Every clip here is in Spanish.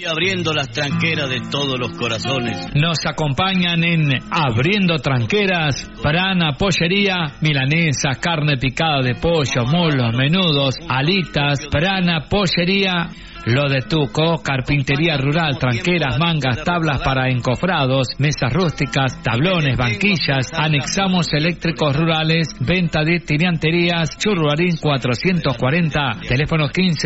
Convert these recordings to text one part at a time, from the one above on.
Y abriendo las tranqueras de todos los corazones. Nos acompañan en Abriendo Tranqueras, Prana Pollería, milanesas, carne picada de pollo, muslos, menudos, alitas, Prana Pollería. Lo de Tuco, carpintería rural, tranqueras, mangas, tablas para encofrados, mesas rústicas, tablones, banquillas, anexamos eléctricos rurales, venta de tiranterías, Churruarín 440, teléfono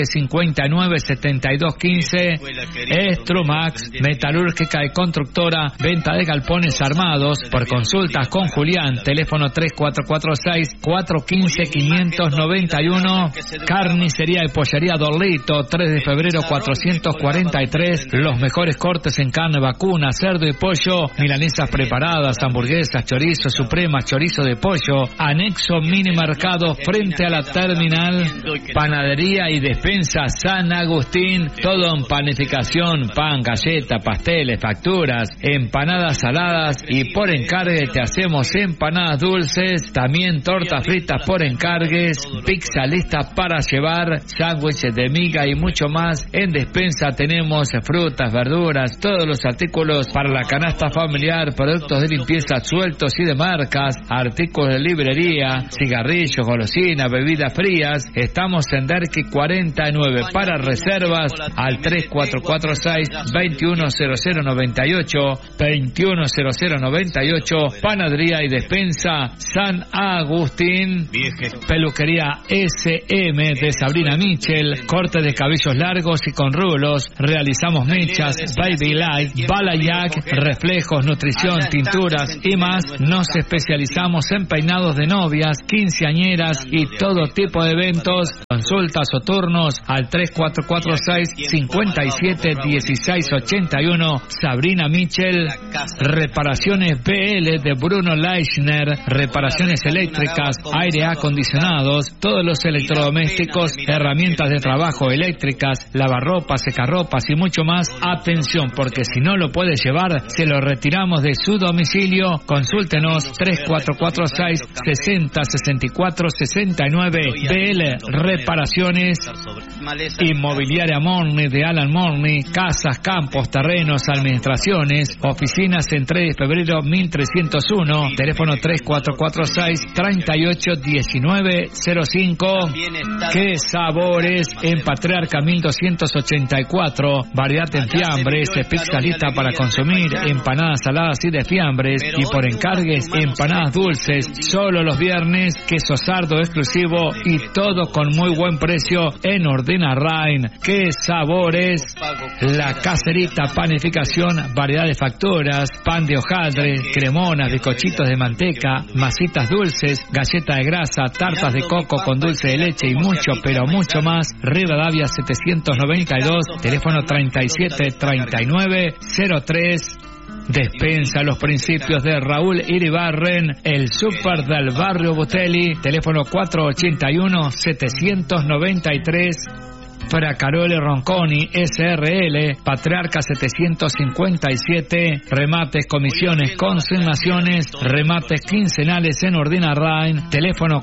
1559-7215, Estrumax, metalúrgica y constructora, venta de galpones armados, por consultas con Julián, teléfono 3446-415-591, carnicería y pollería Dorlito, 3 de febrero 443, los mejores cortes en carne vacuna, cerdo y pollo, milanesas preparadas, hamburguesas, chorizo, suprema, chorizo de pollo, anexo mini mercado frente a la terminal, panadería y despensa San Agustín, todo en panificación, pan, galleta, pasteles, facturas, empanadas saladas y por encargue te hacemos empanadas dulces, también tortas fritas por encargues, pizza lista para llevar, sándwiches de miga y mucho más. En despensa tenemos frutas, verduras, todos los artículos para la canasta familiar, productos de limpieza sueltos y de marcas, artículos de librería, cigarrillos, golosinas, bebidas frías. Estamos en Derqui 49. Para reservas al 3446-210098, 210098, panadería y despensa San Agustín, peluquería SM de Sabrina Michel, corte de cabellos largos y con rulos, realizamos mechas, baby light, balayak, reflejos, nutrición, tinturas y más. Nos especializamos en peinados de novias, quinceañeras y todo tipo de eventos. Consultas o turnos al 3446-571681. Sabrina Michel. Reparaciones BL de Bruno Leichner, reparaciones eléctricas, aire acondicionados, todos los electrodomésticos, herramientas de trabajo eléctricas, lavarropas, secarropas y mucho más. Atención, porque si no lo puede llevar, se lo retiramos de su domicilio. Consúltenos 3446-606469. BL Reparaciones. Inmobiliaria Morney de Alan Morney, casas, campos, terrenos, administraciones, oficinas en 3 de febrero 1301, teléfono 3446-381905. ¡Qué sabores! En Patriarca 1284, variedad en fiambres, pizza lista para consumir, empanadas saladas y de fiambres, y por encargues, empanadas dulces, solo los viernes, queso sardo exclusivo y todo con muy buen precio en Ordina Rain. ¡Qué sabores! La Caserita Panificación, variedad de facturas, pan de hojaldre, cremonas, bizcochitos de manteca, masitas dulces, galleta de grasa, tartas de coco con dulce de leche y mucho, pero mucho más. Rivadavia 792, teléfono 373903. Despensa Los Principios de Raúl Iribarren, el súper del barrio Butelli, teléfono 481-793. Fracarole Ronconi, SRL, Patriarca 757, remates, comisiones, consignaciones, remates quincenales en Ordina Rain, teléfono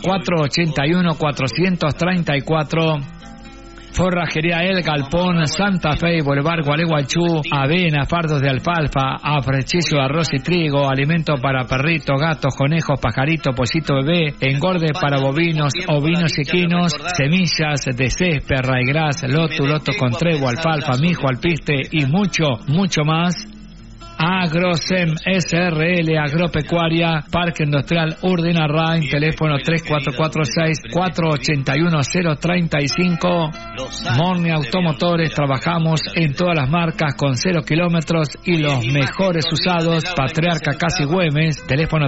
481-434. Forrajería El Galpón, Santa Fe, Boulevard Gualeguaychú, avena, fardos de alfalfa, afrechillo, arroz y trigo, alimento para perrito, gatos, conejos, pajarito, pollito bebé, engorde para bovinos, ovinos y equinos, semillas de césped, raigras, loto con trevo, alfalfa, mijo, alpiste y mucho, mucho más. Agrosem SRL, Agropecuaria, Parque Industrial Ordina Rain, teléfono 3446-481-035. Morni Automotores, trabajamos en todas las marcas con 0 kilómetros y los mejores usados. Patriarca Casi Güemes, teléfono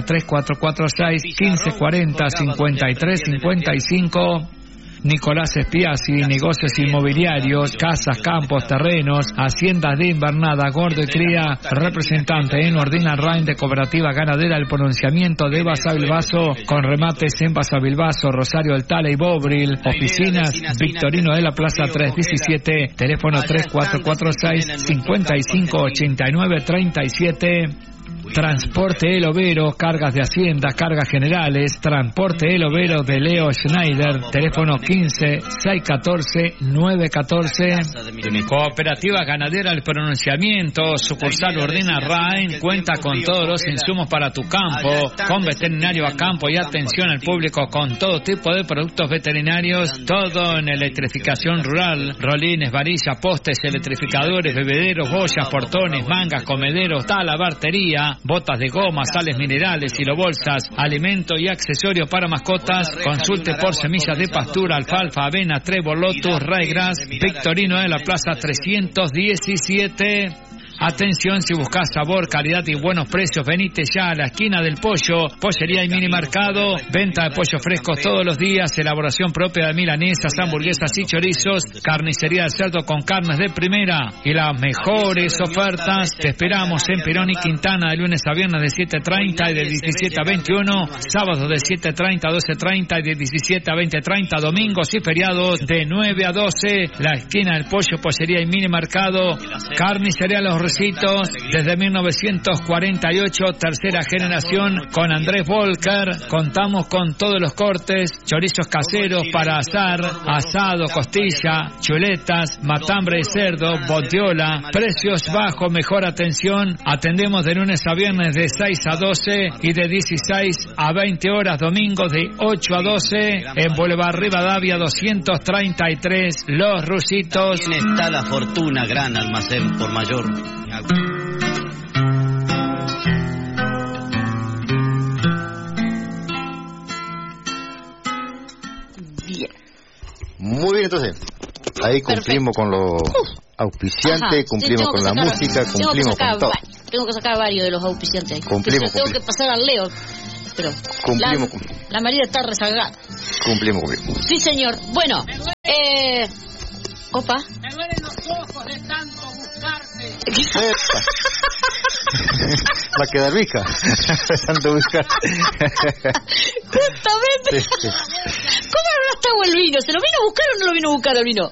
3446-1540-5355. Nicolás Espiazzi, negocios inmobiliarios, casas, campos, terrenos, haciendas de invernada, gordo y cría, representante en Ordina Rain de Cooperativa Ganadera, el pronunciamiento de Basavilbaso, con remates en Basavilbaso, Rosario del Tala y Bobril, oficinas Victorino de la Plaza 317, teléfono 3446-558937. Transporte El Overo, cargas de Hacienda, cargas generales. Transporte El Overo de Leo Schneider, teléfono 15-614-914. Cooperativa Ganadera El Pronunciamiento, sucursal Ordena Rain, cuenta con todos los insumos para tu campo, con veterinario a campo y atención al público con todo tipo de productos veterinarios, todo en electrificación rural, rolines, varillas, postes, electrificadores, bebederos, boyas, portones, mangas, comederos, talabartería, botas de goma, sales minerales, silobolsas, alimento y accesorios para mascotas. Consulte por semillas de pastura, alfalfa, avena, trébol, lotus, ryegrass. Victorino de la Plaza 317. Atención, si buscas sabor, calidad y buenos precios, venite ya a la esquina del pollo, pollería y mini mercado, venta de pollos frescos todos los días, elaboración propia de milanesas, hamburguesas y chorizos, carnicería de cerdo con carnes de primera y las mejores ofertas. Te esperamos en Perón y Quintana de lunes a viernes de 7:30 y de 17 a 21, sábados de 7:30 a 12:30 y de 17 a 20:30, domingos y feriados de 9 a 12, la esquina del pollo, pollería y mini mercado, carnicería Los Recitos, desde 1948, tercera generación, con Andrés Volker. Contamos con todos los cortes, chorizos caseros para asar, asado, costilla, chuletas, matambre de cerdo, bondiola, precios bajos, mejor atención. Atendemos de lunes a viernes de 6 a 12 y de 16 a 20 horas, domingos de 8 a 12, en Boulevard Rivadavia 233, Los Rusitos. Está la fortuna, gran almacén por mayor. Bien. Muy bien, entonces. Ahí cumplimos con los auspiciantes, cumplimos con la música, cumplimos con todo. Tengo que sacar varios de los auspiciantes. Cumplimos. Tengo que pasar al Leo. Pero cumplimos. La María está rezagada. Cumplimos. Sí, señor. Bueno, opa. Me duelen los ojos de tanto buscarte. Va a quedar vieja. Tanto buscar. Justamente. ¿Cómo no estaba el vino? ¿Se lo vino a buscar o no lo vino a buscar el vino?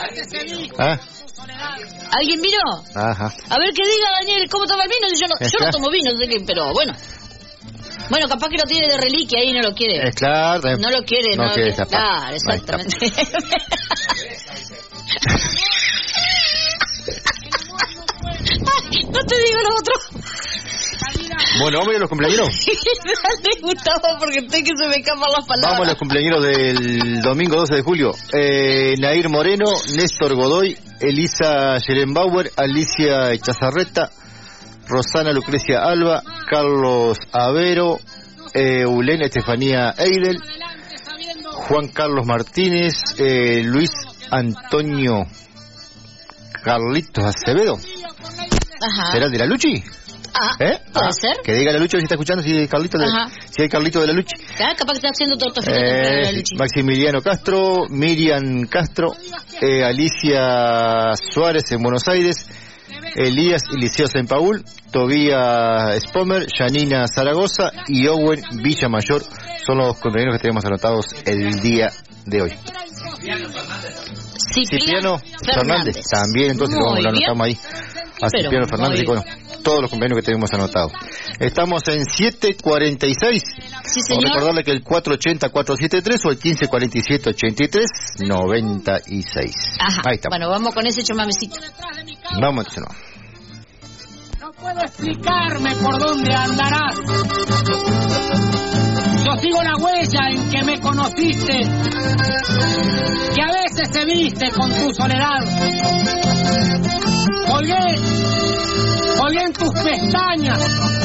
¿Alguien vino? Ajá. A ver que diga Daniel, ¿cómo toma el vino? Yo no tomo vino, no sé qué, pero bueno. Bueno, capaz que lo tiene de reliquia ahí y no lo quiere. Es claro. No lo quiere, no lo quiere. Claro, exactamente. No te digo lo otro. Bueno, vamos a los cumpleaños. Dale, Gustavo, porque sé que se me escapan las palabras. Vamos a los cumpleaños del domingo 12 de julio. Nair Moreno, Néstor Godoy, Elisa Scherenbauer, Alicia Echazarreta, Rosana Lucrecia Alba, Carlos Avero, Eulena Estefanía Eidel, Juan Carlos Martínez, Luis Antonio Carlitos Acevedo. Ajá. ¿Será el de la Luchi? Puede ser. Que diga la Luchi si está escuchando, si hay Carlito de la Luchi. Capaz que está haciendo tortofilete de la Luchi. Maximiliano Castro, Miriam Castro, Alicia Suárez en Buenos Aires, Elías Eliseo Saint Paul, Tobías Spomer, Janina Zaragoza y Owen Villamayor son los compañeros que tenemos anotados el día de hoy. Cipriano Fernández también, entonces lo anotamos ahí a Cipriano Fernández y bueno, todos los compañeros que tenemos anotados. Estamos en 7:46. Sí, señor. Recordarle que el 480-473 o el 1547-83-96. Ajá. Ahí está. Bueno, vamos con ese chamamecito. Vamos entonces. No puedo explicarme por dónde andarás. Yo sigo la huella en que me conociste, que a veces te viste con tu soledad. Colgué en tus pestañas